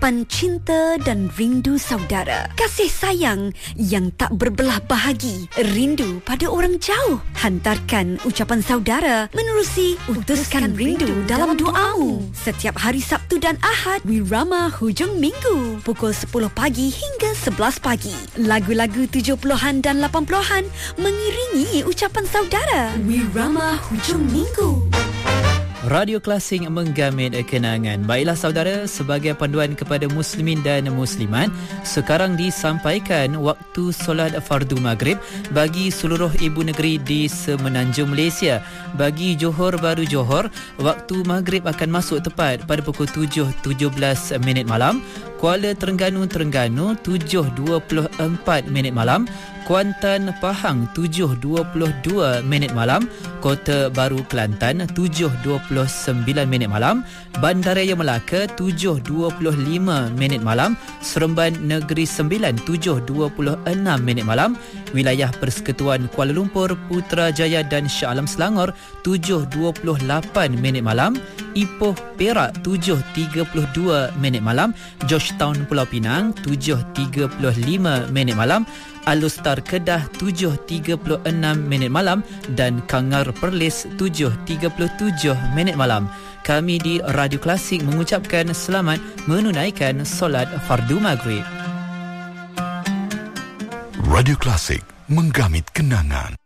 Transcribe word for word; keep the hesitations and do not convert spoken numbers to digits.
ucapan cinta dan rindu saudara. Kasih sayang yang tak berbelah bahagi. Rindu pada orang jauh. Hantarkan ucapan saudara menerusi Utuskan Rindu dalam doamu. Setiap hari Sabtu dan Ahad, Wirama Hujung Minggu, pukul sepuluh pagi hingga sebelas pagi. Lagu-lagu tujuh puluhan dan lapan puluhan mengiringi ucapan saudara. Wirama Hujung Minggu. Radio Klasik menggamit kenangan. Baiklah saudara, sebagai panduan kepada muslimin dan muslimat, sekarang disampaikan waktu solat fardu maghrib bagi seluruh ibu negeri di semenanjung Malaysia. Bagi Johor Bahru Johor, waktu maghrib akan masuk tepat pada pukul tujuh tujuh belas minit malam. Kuala Terengganu Terengganu tujuh dua puluh empat minit malam. Kuantan Pahang tujuh dua puluh dua minit malam. Kota Baru Kelantan tujuh dua puluh sembilan minit malam. Bandaraya Melaka tujuh dua puluh lima minit malam. Seremban Negeri Sembilan tujuh dua puluh enam minit malam. Wilayah Persekutuan Kuala Lumpur, Putrajaya dan Shah Alam Selangor tujuh dua puluh lapan minit malam. Ipoh Perak tujuh tiga puluh dua minit malam. Georgetown Pulau Pinang tujuh tiga puluh lima minit malam. Alustar Kedah tujuh tiga puluh enam minit malam dan Kangar Perlis tujuh tiga puluh tujuh minit malam. Kami di Radio Klasik mengucapkan selamat menunaikan solat fardu maghrib. Radio Klasik menggamit kenangan.